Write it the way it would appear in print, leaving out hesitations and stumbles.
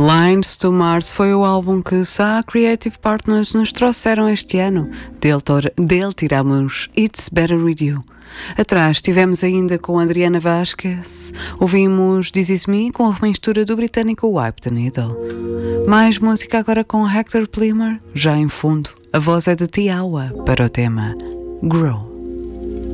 Lines to Mars foi o álbum que Sa Creative Partners nos trouxeram este ano. Dele tiramos It's Better With You. Atrás estivemos ainda com Adriana Vasquez, ouvimos This Is Me com a remistura do britânico Wipe the Needle. Mais música agora com Hector Plimmer, já em fundo. A voz é de Tiawa para o tema Grow.